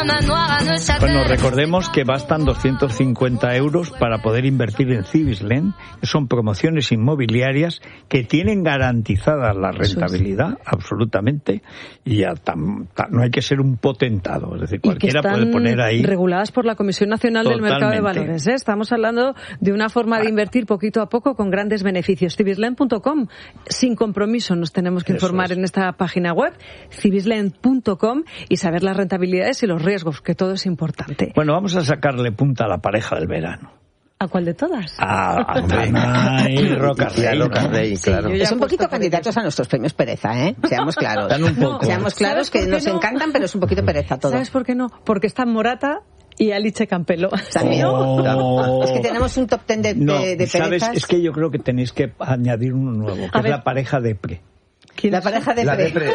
Bueno, recordemos que bastan 250 euros para poder invertir en Cibislen. Son promociones inmobiliarias que tienen garantizada la rentabilidad, absolutamente, y ya no hay que ser un potentado, es decir, cualquiera puede poner ahí. Reguladas por la Comisión Nacional del Mercado de Valores, ¿eh? Estamos hablando de una forma de invertir poquito a poco con grandes beneficios. Cibislen.com, sin compromiso nos tenemos que informar en esta página web, cibislen.com, y saber las rentabilidades y los riesgos, que todo es importante. Bueno, vamos a sacarle punta a la pareja del verano. ¿A cuál de todas? A Ana y Rocarrey, claro. Es un poquito candidatos a nuestros premios pereza, ¿eh? Seamos claros. Seamos claros que nos encantan, pero es un poquito pereza todo. ¿Sabes por qué no? Porque está Morata y Alice Campelo. ¿También? Es que tenemos un top 10 de perezas. ¿Sabes? Es que yo creo que tenéis que añadir uno nuevo, que es la pareja depre. La pareja de Pre.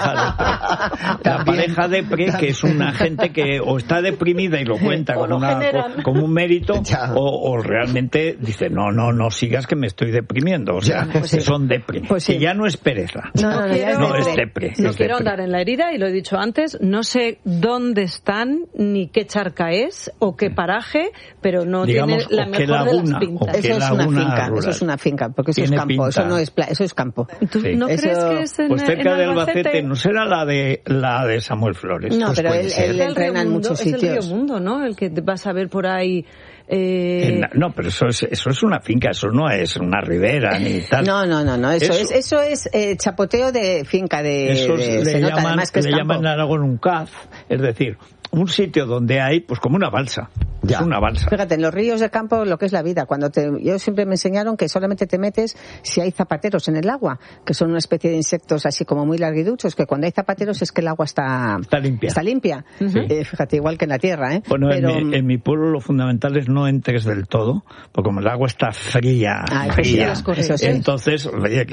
La pareja de Pre, que es una gente que o está deprimida y lo cuenta como un mérito, o realmente dice, no sigas que me estoy deprimiendo. O sea, son depre. Que ya no es pereza. No es depre. No quiero andar en la herida, y lo he dicho antes, no sé dónde están, ni qué charca es, o qué paraje, pero no digamos, tiene la mejor de las pintas. Eso es una finca, porque eso es campo, eso es campo. ¿Tú no crees que pues cerca de Albacete? No será la de Samuel Flores. No, pues pero él entrena en muchos sitios. Es el Río Mundo, ¿no? El que vas a ver por ahí. No, pero eso es una finca, eso no es una ribera ni tal. No. Eso es chapoteo de finca le llaman en Aragón un caz, es decir, un sitio donde hay, pues como una balsa. Es una balsa. Fíjate, en los ríos de campo lo que es la vida. Yo siempre me enseñaron que solamente te metes si hay zapateros en el agua, que son una especie de insectos así como muy larguiduchos, que cuando hay zapateros es que el agua está limpia. Sí. Fíjate, igual que en la tierra, ¿eh? Bueno, pero en mi pueblo lo fundamental es no entres del todo, porque como el agua está fría, entonces, oye,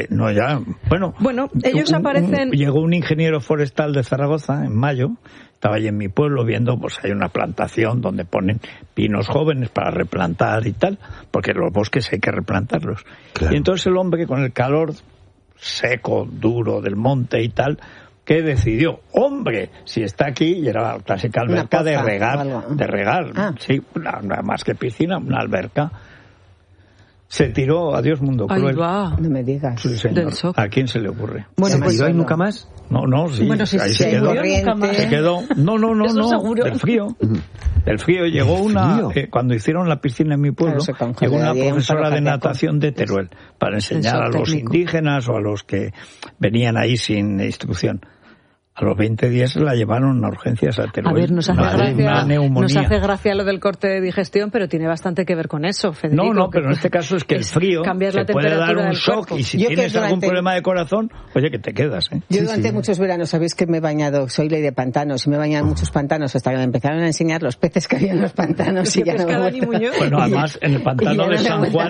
Bueno, ellos aparecen. Llegó un ingeniero forestal de Zaragoza en mayo. Estaba allí en mi pueblo viendo, pues hay una plantación donde ponen pinos jóvenes para replantar y tal, porque los bosques hay que replantarlos. Claro. Y entonces el hombre, con el calor seco, duro del monte y tal, ¿qué decidió? Hombre, si está aquí, y era la clásica alberca de regar, sí, nada más que piscina, una alberca. Se tiró, adiós mundo cruel. No me digas. Sí, señor. ¿A quién se le ocurre? Bueno, pues ¿y nunca más? No, sí. Bueno, sí, ahí se quedó. Se quedó. No. Del frío. Del frío. Llegó cuando hicieron la piscina en mi pueblo, llegó una profesora de natación de Teruel para enseñar a los indígenas o a los que venían ahí sin instrucción. A los 20 días se la llevaron a urgencias a Teruel. A ver, nos hace gracia lo del corte de digestión, pero tiene bastante que ver con eso, Federico. No, pero en este caso es que el frío te puede dar un shock, y si tienes algún problema de corazón, oye, que te quedas, ¿eh? Yo durante muchos veranos, sabéis que me he bañado, soy ley de pantanos, y me he bañado en muchos pantanos hasta que me empezaron a enseñar los peces que había en los pantanos, y ya no me Bueno, además, en el pantano de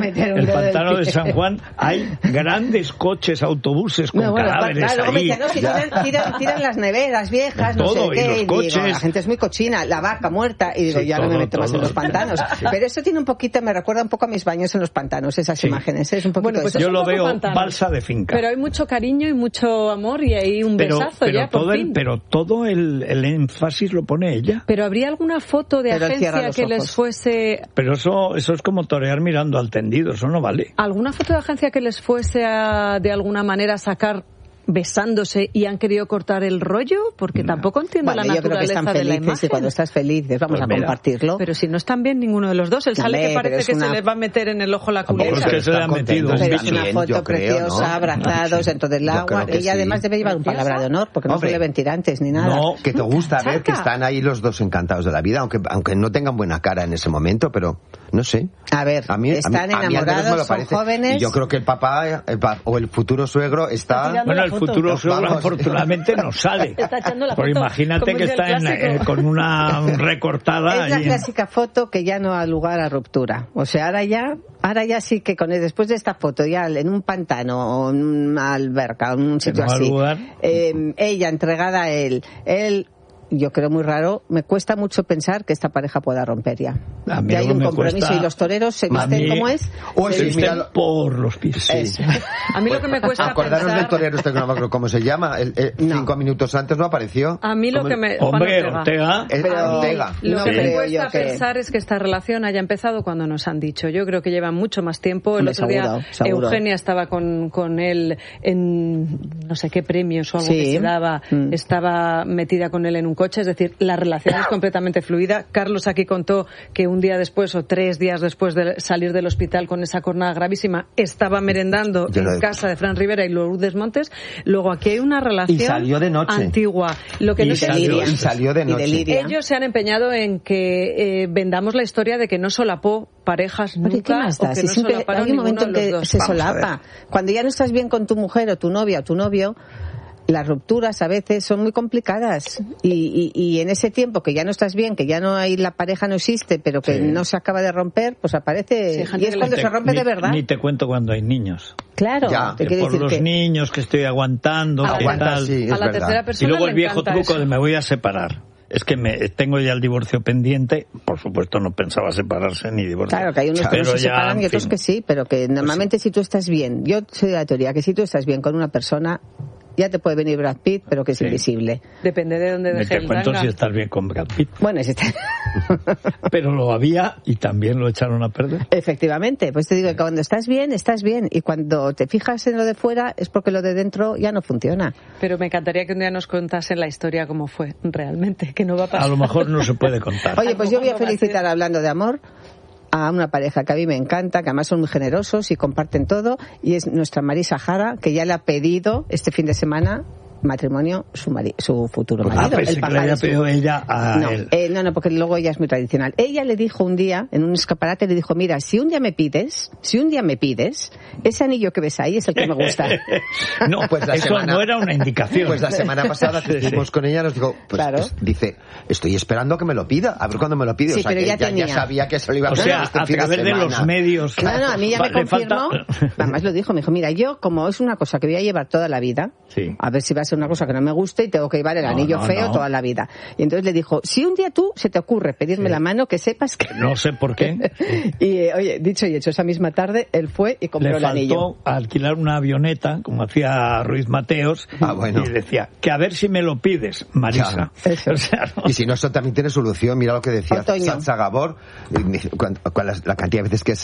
San Juan, hay grandes coches, autobuses con cadáveres ahí. Tiran las neveras viejas, no sé qué, y digo, la gente es muy cochina, la vaca muerta, y digo, ya no me meto más en los pantanos. Pero eso tiene me recuerda un poco a mis baños en los pantanos, esas imágenes, es un poquito pues yo lo veo balsa de finca. Pero hay mucho cariño y mucho amor, y hay un besazo ya, por fin. Pero todo el énfasis lo pone ella. Pero ¿habría alguna foto de agencia que les fuese...? Pero eso es como torear mirando al tendido, eso no vale. ¿Alguna foto de agencia que les fuese a, de alguna manera, sacar besándose y han querido cortar el rollo? Porque tampoco entiendo la naturaleza de la imagen. Y cuando estás feliz, vamos a compartirlo. Pero si no están bien ninguno de los dos, él sale que parece que se les va a meter en el ojo la culebra. Es que se le han metido. Pero es una foto preciosa, abrazados dentro del agua. Ella además debe llevar un palabra de honor, porque no se le ven tirantes ni nada. No, que te gusta ver que están ahí los dos encantados de la vida, aunque no tengan buena cara en ese momento, pero no sé. A ver, están enamorados, son jóvenes. Y yo creo que el papá o el futuro suegro está... Bueno, el futuro suegro afortunadamente no sale. Porque imagínate que está con una recortada. Es la clásica foto que ya no da lugar a ruptura. O sea, ahora ya sí que después de esta foto, ya en un pantano o en una alberca, en un sitio así, ella entregada a él yo creo muy raro, me cuesta mucho pensar que esta pareja pueda romper ya. Ya hay un compromiso y los toreros se visten como es. Se visten por los pies. Sí. A mí lo que me cuesta acordaros del torero este que no me acuerdo cómo se llama, 5 minutos antes no apareció. A mí lo que me... Ortega. Lo que me cuesta pensar es que esta relación haya empezado cuando nos han dicho. Yo creo que lleva mucho más tiempo. El otro día Eugenia estaba con él en no sé qué premios o algo que se daba, estaba metida con él en un coche, es decir, la relación es completamente fluida. Carlos aquí contó que un día después o 3 días después de salir del hospital con esa cornada gravísima, estaba merendando en casa de Fran Rivera y Lourdes Montes. Luego aquí hay una relación salió de noche. antigua. Lo que salió de noche. Ellos se han empeñado en que vendamos la historia de que no solapó parejas nunca, o que no solaparon hay un momento en que se Vamos solapa. Cuando ya no estás bien con tu mujer o tu novia o tu novio, las rupturas a veces son muy complicadas y en ese tiempo que ya no estás bien, que ya no hay, la pareja no existe, pero que no se acaba de romper, pues aparece y es cuando se rompe de verdad. Ni te cuento cuando hay niños. Claro, por los niños que estoy aguantando, a la tercera persona. Y luego el viejo truco de me voy a separar. Es que tengo ya el divorcio pendiente, por supuesto no pensaba separarse ni divorciar. Claro, que hay unos que no se separan y otros que sí, pero que normalmente si tú estás bien, yo soy de la teoría que si tú estás bien con una persona, ya te puede venir Brad Pitt, pero que es invisible. Depende de dónde deje el tanga. Te cuento si estás bien con Brad Pitt. Bueno, si está... Pero lo había y también lo echaron a perder. Efectivamente, pues te digo que cuando estás bien, y cuando te fijas en lo de fuera es porque lo de dentro ya no funciona. Pero me encantaría que un día nos contasen la historia como fue realmente, que no va a pasar. A lo mejor no se puede contar. Oye, pues yo voy a felicitar, hablando de amor, a una pareja que a mí me encanta, que además son muy generosos y comparten todo, y es nuestra Marisa Jara, que ya le ha pedido este fin de semana matrimonio su futuro marido. El papá le había pedido ella a él. No, porque luego ella es muy tradicional. Ella le dijo un día, en un escaparate, le dijo, mira, si un día me pides, ese anillo que ves ahí es el que me gusta. No, pues eso no era una indicación. Pues la semana pasada que estuvimos con ella nos dijo, dice, estoy esperando que me lo pida, a ver cuándo me lo pide. Sí, o sea, pero que ya sabía que se lo iba a pedir. O sea, a través de los medios. Claro, a mí ya me confirmó, además lo dijo, me dijo, mira, yo como es una cosa que voy a llevar toda la vida, a ver si va a ser una cosa que no me guste y tengo que llevar el anillo feo toda la vida. Y entonces le dijo, si un día tú se te ocurre pedirme la mano, que sepas que... No sé por qué. Y oye, dicho y hecho, esa misma tarde él fue y compró el anillo. Le faltó alquilar una avioneta, como hacía Ruiz Mateos, y decía, que a ver si me lo pides, Marisa. O sea, y si no, eso también tiene solución. Mira lo que decía Sacha Gabor, la cantidad de veces que